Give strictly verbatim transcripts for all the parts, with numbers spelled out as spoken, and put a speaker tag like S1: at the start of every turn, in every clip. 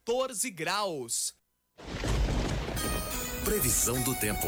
S1: quatorze graus.
S2: Previsão do tempo.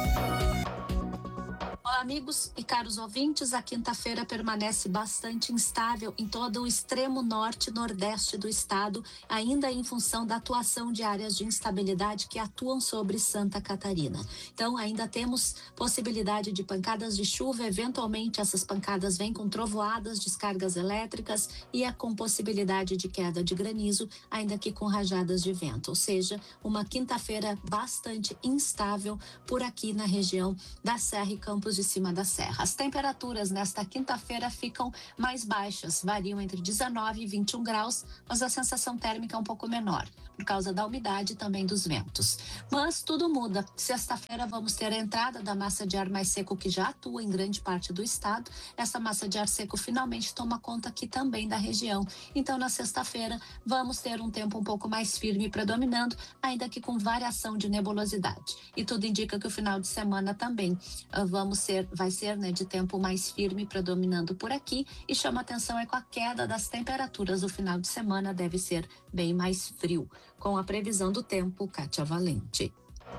S3: Olá, amigos e caros ouvintes, a quinta-feira permanece bastante instável em todo o extremo norte e nordeste do estado, ainda em função da atuação de áreas de instabilidade que atuam sobre Santa Catarina. Então, ainda temos possibilidade de pancadas de chuva, eventualmente essas pancadas vêm com trovoadas, descargas elétricas e é com possibilidade de queda de granizo, ainda que com rajadas de vento, ou seja, uma quinta-feira bastante instável por aqui na região da Serra e Campos de Cima da Serra. As temperaturas nesta quinta-feira ficam mais baixas, variam entre dezenove e vinte e um graus, mas a sensação térmica é um pouco menor, por causa da umidade e também dos ventos. Mas tudo muda. Sexta-feira vamos ter a entrada da massa de ar mais seco que já atua em grande parte do estado. Essa massa de ar seco finalmente toma conta aqui também da região. Então, na sexta-feira, vamos ter um tempo um pouco mais firme predominando, ainda que com variação de nebulosidade. E tudo indica que o final de semana também uh, vamos ser vai ser né, de tempo mais firme predominando por aqui e chama atenção é com a queda das temperaturas. O final de semana deve ser bem mais frio. Com a previsão do tempo, Kátia Valente.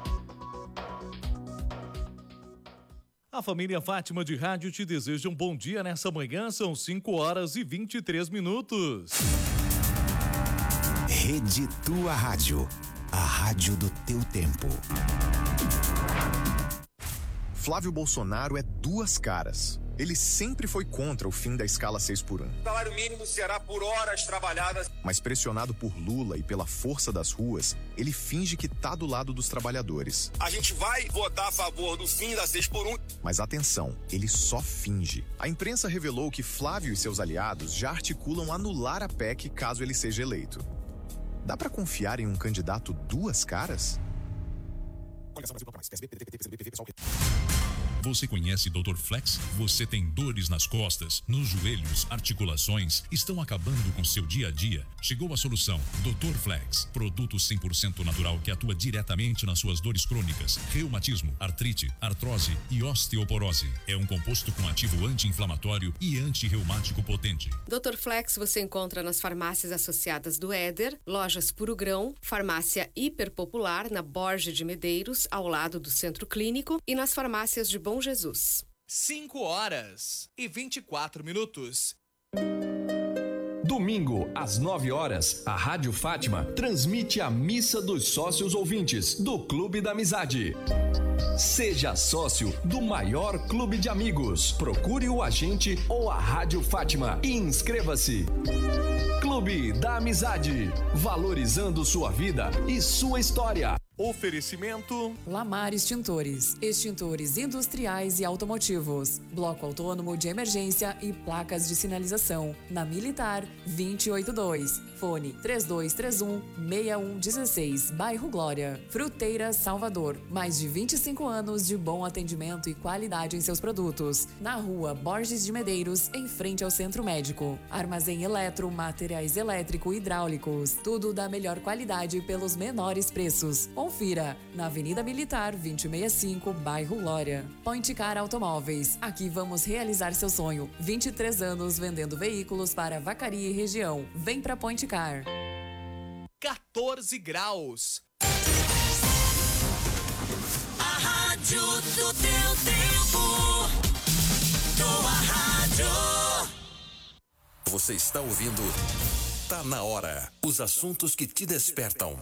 S4: A família Fátima de Rádio te deseja um bom dia nessa manhã, são cinco horas e vinte e três minutos.
S2: Rede Tua Rádio, a rádio do teu tempo. Flávio Bolsonaro é duas caras. Ele sempre foi contra o fim da escala seis por um.
S5: O salário mínimo será por horas trabalhadas.
S2: Mas pressionado por Lula e pela força das ruas, ele finge que tá do lado dos trabalhadores.
S5: A gente vai votar a favor do fim da seis por um.
S2: Mas atenção, ele só finge. A imprensa revelou que Flávio e seus aliados já articulam anular a P E C caso ele seja eleito. Dá pra confiar em um candidato duas caras?
S6: Você conhece doutor Flex? Você tem dores nas costas, nos joelhos, articulações, estão acabando com seu dia a dia? Chegou a solução. doutor Flex, produto cem por cento natural que atua diretamente nas suas dores crônicas, reumatismo, artrite, artrose e osteoporose. É um composto com ativo anti-inflamatório e anti-reumático potente.
S7: doutor Flex você encontra nas farmácias associadas do Éder, lojas Puro Grão, farmácia Hiperpopular na Borges de Medeiros, ao lado do Centro Clínico e nas farmácias de Bom Jesus.
S1: cinco horas e vinte e quatro minutos.
S8: Domingo, às nove horas, a Rádio Fátima transmite a Missa dos Sócios Ouvintes do Clube da Amizade. Seja sócio do maior clube de amigos. Procure o agente ou a Rádio Fátima e inscreva-se. Clube da Amizade, valorizando sua vida e sua história.
S4: Oferecimento
S9: Lamar Extintores, extintores industriais e automotivos, bloco autônomo de emergência e placas de sinalização, na Militar duzentos e oitenta e dois, fone três dois três um, seis um um seis, bairro Glória. Fruteira Salvador, mais de vinte e cinco anos de bom atendimento e qualidade em seus produtos, na rua Borges de Medeiros, em frente ao Centro Médico. Armazém Eletro, materiais elétrico e hidráulicos, tudo da melhor qualidade pelos menores preços. Confira, na Avenida Militar duzentos e sessenta e cinco, bairro Glória. Point Car Automóveis, aqui vamos realizar seu sonho. vinte e três anos vendendo veículos para Vacaria e região. Vem pra Point Car.
S1: quatorze graus.
S10: A rádio do teu tempo. Tua rádio.
S2: Você está ouvindo Tá na Hora. Os assuntos que te despertam.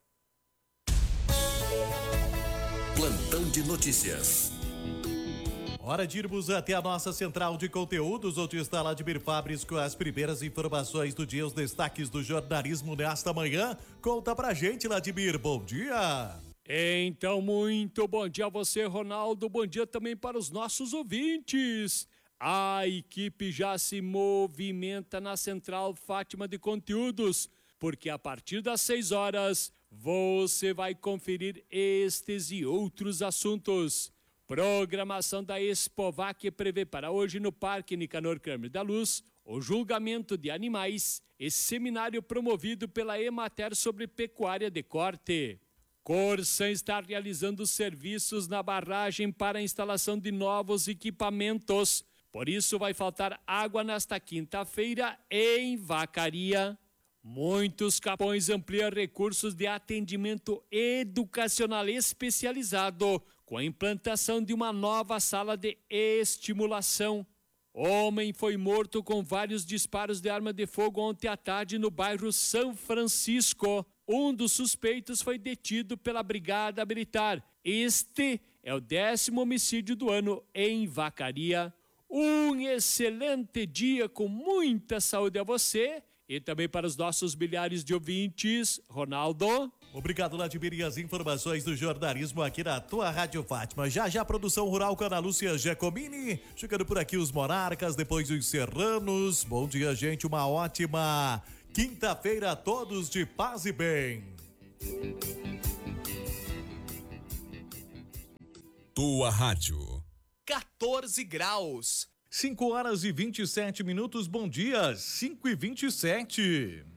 S2: Plantão de notícias.
S4: Hora de irmos até a nossa central de conteúdos, onde está Vladimir Fabris com as primeiras informações do dia, os destaques do jornalismo nesta manhã. Conta pra gente, Vladimir, bom dia.
S11: Então, muito bom dia a você, Ronaldo, bom dia também para os nossos ouvintes. A equipe já se movimenta na Central Fátima de Conteúdos, porque a partir das seis horas você vai conferir estes e outros assuntos. Programação da Expovac prevê para hoje no Parque Nicanor Kramer da Luz o julgamento de animais e seminário promovido pela Emater sobre pecuária de corte. Corsan está realizando serviços na barragem para a instalação de novos equipamentos. Por isso vai faltar água nesta quinta-feira em Vacaria. Muitos Capões amplia recursos de atendimento educacional especializado com a implantação de uma nova sala de estimulação. Homem foi morto com vários disparos de arma de fogo ontem à tarde no bairro São Francisco. Um dos suspeitos foi detido pela Brigada Militar. Este é o décimo homicídio do ano em Vacaria. Um excelente dia com muita saúde a você e também para os nossos milhares de ouvintes. Ronaldo.
S4: Obrigado, Vladimir, e as informações do jornalismo aqui na tua Rádio Fátima. Já já a produção rural com a Ana Lúcia Giacomini. Chegando por aqui os Monarcas, depois os Serranos. Bom dia, gente, uma ótima quinta-feira a todos, de paz e bem.
S6: Tua Rádio.
S1: quatorze graus.
S4: cinco horas e vinte e sete minutos, bom dia, cinco e vinte e sete.